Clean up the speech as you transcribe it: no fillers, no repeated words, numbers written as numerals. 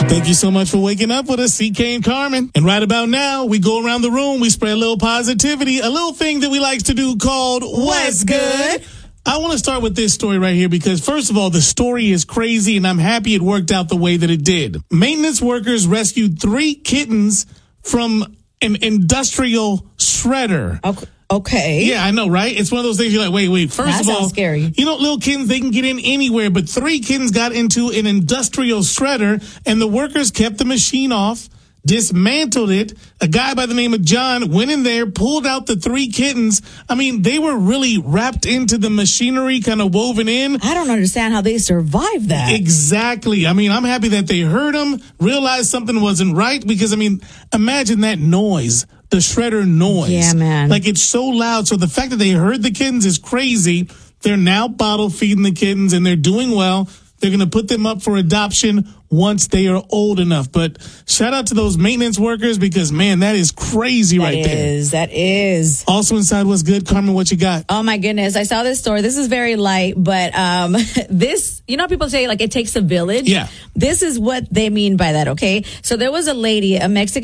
Thank you so much for waking up with us, CK and Carmen. And right about now, we go around the room, we spread a little positivity, a little thing that we like to do called What's Good? I want to start with this story right here because, first of all, the story is crazy, and I'm happy it worked out the way that it did. Maintenance workers rescued 3 kittens from an industrial shredder. Okay. Yeah, I know, right? It's one of those things you're like, wait. First of all, scary. You know, little kittens, they can get in anywhere, but 3 kittens got into an industrial shredder, and the workers kept the machine off, dismantled it. A guy by the name of John went in there, pulled out the 3 kittens. I mean, they were really wrapped into the machinery, kind of woven in. I don't understand how they survived that. Exactly. I mean, I'm happy that they heard them, realized something wasn't right, because, I mean, imagine that noise. The shredder noise. Yeah, man. Like, it's so loud. So the fact that they heard the kittens is crazy. They're now bottle feeding the kittens, and they're doing well. They're going to put them up for adoption once they are old enough. But shout out to those maintenance workers because, man, that is crazy right there. That is. Also inside What's Good, Carmen, what you got? Oh, my goodness. I saw this story. This is very light, but this, you know, people say, like, it takes a village. Yeah. This is what they mean by that, okay? So there was a lady, a Mexican